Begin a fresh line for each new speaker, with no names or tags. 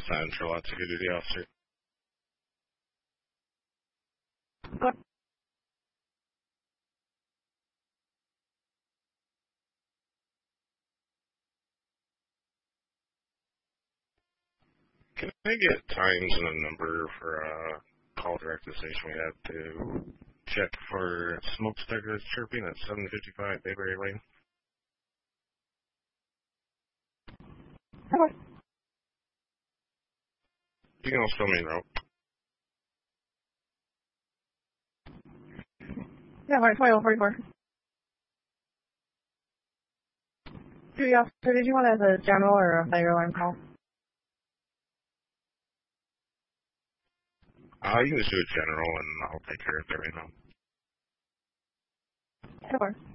Central, that's a good duty officer.
Good.
Can I get times and a number for a call direct to the station we had to check for smoke detectors chirping at 755 Bayberry Lane?
Okay.
You can also tell me route.
Yeah, 2044. Duty officer, did you want it as a general or a fire alarm call?
You can just do a general and I'll take care of it right now.
Sure.